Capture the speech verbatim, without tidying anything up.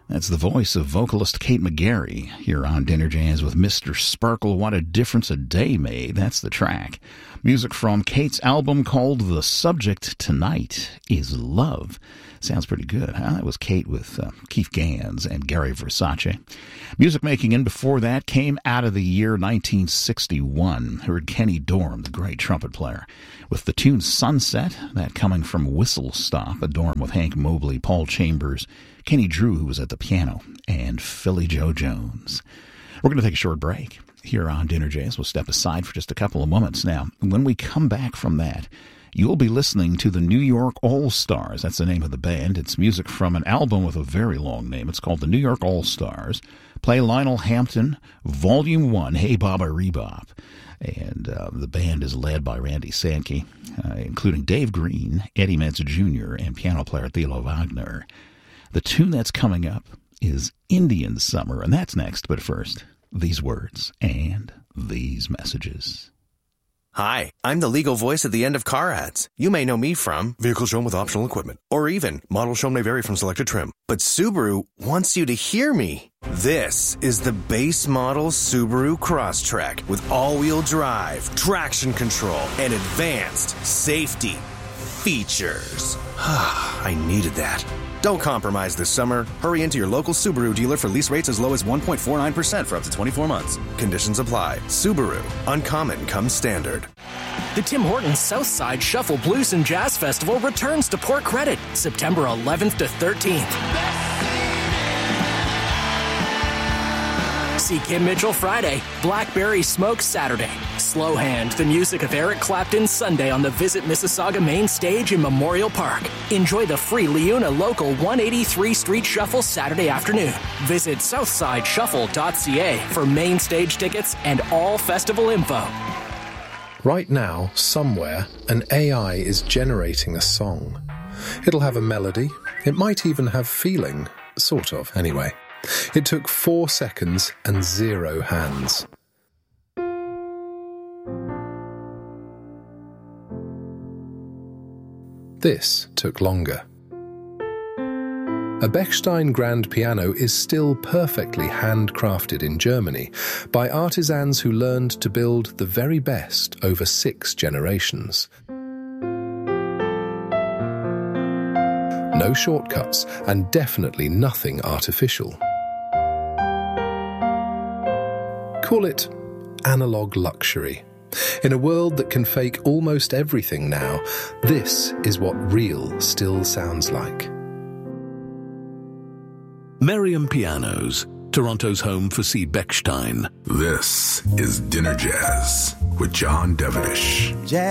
That's the voice of vocalist Kate McGarry here on Dinner Jazz with Mister Sparkle. What a difference a day made. That's the track. Music from Kate's album called The Subject Tonight is Love. Sounds pretty good, huh? That was Kate with uh, Keith Gans and Gary Versace. Music making in before that came out of the year nineteen sixty-one. Heard Kenny Dorham, the great trumpet player, with the tune Sunset, that coming from Whistle Stop, a Dorham with Hank Mobley, Paul Chambers, Kenny Drew, who was at the piano, and Philly Joe Jones. We're going to take a short break here on Dinner Jazz. We'll step aside for just a couple of moments now. When we come back from that, you'll be listening to the New York All-Stars. That's the name of the band. It's music from an album with a very long name. It's called the New York All-Stars. Play Lionel Hampton, Volume one, Hey Baba Rebop. And uh, the band is led by Randy Sankey, uh, including Dave Green, Eddie Metz Junior, and piano player Thilo Wagner. The tune that's coming up is Indian Summer, and that's next. But first, these words and these messages. Hi, I'm the legal voice at the end of car ads. You may know me from Vehicle Shown with Optional Equipment, or even Model Shown may vary from selected trim. But Subaru wants you to hear me. This is the base model Subaru Crosstrek with all-wheel drive, traction control, and advanced safety features. I needed that. Don't compromise this summer. Hurry into your local Subaru dealer for lease rates as low as one point four nine percent for up to twenty-four months. Conditions apply. Subaru. Uncommon comes standard. The Tim Hortons Southside Shuffle Blues and Jazz Festival returns to Port Credit September eleventh to thirteenth. See Kim Mitchell Friday, Blackberry Smoke Saturday, Slow Hand, the music of Eric Clapton Sunday on the Visit Mississauga main stage in Memorial Park. Enjoy the free Leuna Local one eighty-three Street Shuffle Saturday afternoon. Visit southside shuffle dot c a for main stage tickets and all festival info. Right now, somewhere, an A I is generating a song. It'll have a melody. It might even have feeling. Sort of, anyway. It took four seconds and zero hands. This took longer. A Bechstein grand piano is still perfectly handcrafted in Germany by artisans who learned to build the very best over six generations. No shortcuts, and definitely nothing artificial. Call it analog luxury. In a world that can fake almost everything now, this is what real still sounds like. Merriam Pianos, Toronto's home for C. Bechstein. This is Dinner Jazz with John Devenish.